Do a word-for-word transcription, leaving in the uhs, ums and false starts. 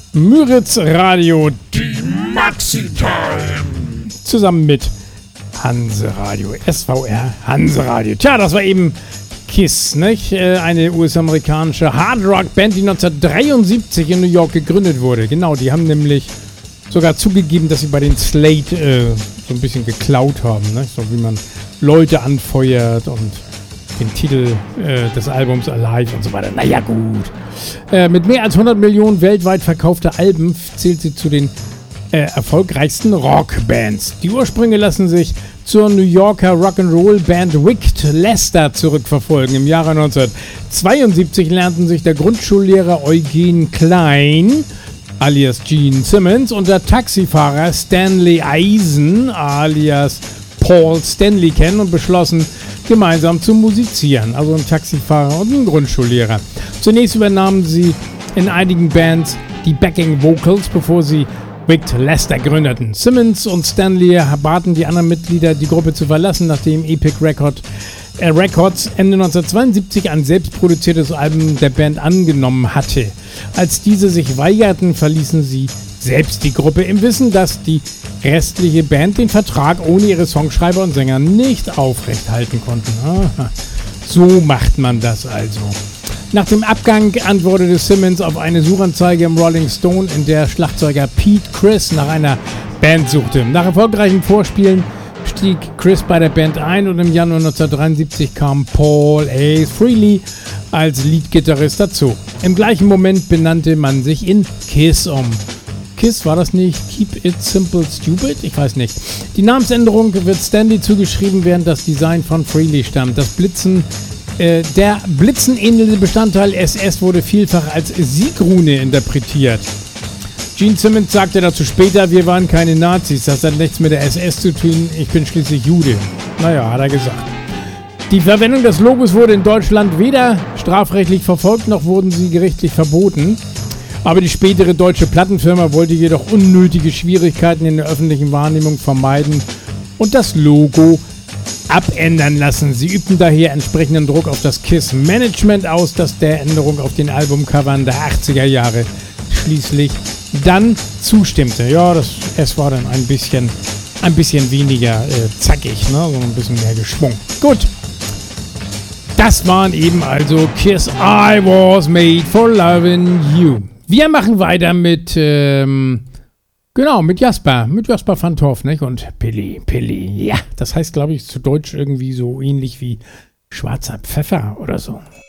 Müritz Radio, die Maxi-Time. Zusammen mit Hanse Radio, S V R Hanse Radio. Tja, das war eben Kiss, nicht? Eine U S-amerikanische Hard-Rock-Band, die neunzehnhundertdreiundsiebzig in New York gegründet wurde. Genau, die haben nämlich sogar zugegeben, dass sie bei den Slade äh, so ein bisschen geklaut haben, ne? So wie man Leute anfeuert und den Titel äh, des Albums Alive und so weiter. Naja, gut. Äh, mit mehr als hundert Millionen weltweit verkaufter Alben zählt sie zu den äh, erfolgreichsten Rockbands. Die Ursprünge lassen sich zur New Yorker Rock'n'Roll-Band Wicked Lester zurückverfolgen. Im Jahre neunzehnhundertzweiundsiebzig lernten sich der Grundschullehrer Eugene Klein alias Gene Simmons und der Taxifahrer Stanley Eisen alias Paul Stanley kennen und beschlossen, gemeinsam zu musizieren. Also ein Taxifahrer und ein Grundschullehrer. Zunächst übernahmen sie in einigen Bands die Backing Vocals, bevor sie Wicked Lester gründeten. Simmons und Stanley baten die anderen Mitglieder, die Gruppe zu verlassen, nachdem Epic Record, äh, Records Ende neunzehnhundertzweiundsiebzig ein selbstproduziertes Album der Band angenommen hatte. Als diese sich weigerten, verließen sie selbst die Gruppe im Wissen, dass die restliche Band den Vertrag ohne ihre Songschreiber und Sänger nicht aufrechthalten konnten. Aha. So macht man das also. Nach dem Abgang antwortete Simmons auf eine Suchanzeige im Rolling Stone, in der Schlagzeuger Pete Chris nach einer Band suchte. Nach erfolgreichen Vorspielen stieg Chris bei der Band ein und im Januar neunzehnhundertdreiundsiebzig kam Paul A. Frehley als Leadgitarrist dazu. Im gleichen Moment benannte man sich in Kiss um. Kiss, war das nicht Keep It Simple Stupid? Ich weiß nicht. Die Namensänderung wird Stanley zugeschrieben, während das Design von Frehley stammt. Das Blitzen, äh, der blitzenähnliche Bestandteil S S wurde vielfach als Siegrune interpretiert. Gene Simmons sagte dazu später, wir waren keine Nazis, das hat nichts mit der S S zu tun, ich bin schließlich Jude. Naja, hat er gesagt. Die Verwendung des Logos wurde in Deutschland weder strafrechtlich verfolgt, noch wurden sie gerichtlich verboten. Aber die spätere deutsche Plattenfirma wollte jedoch unnötige Schwierigkeiten in der öffentlichen Wahrnehmung vermeiden und das Logo abändern lassen. Sie übten daher entsprechenden Druck auf das Kiss-Management aus, das der Änderung auf den Albumcovern der achtziger Jahre schließlich dann zustimmte. Ja, das, es war dann ein bisschen, ein bisschen weniger äh, zackig, ne? So ein bisschen mehr Geschwung. Gut. Das waren eben also Kiss, I Was Made for Loving You. Wir machen weiter mit, ähm, genau, mit Jasper, mit Jasper van Torf, nicht? Und Pilli, Pilli, ja, das heißt, glaube ich, zu Deutsch irgendwie so ähnlich wie schwarzer Pfeffer oder so.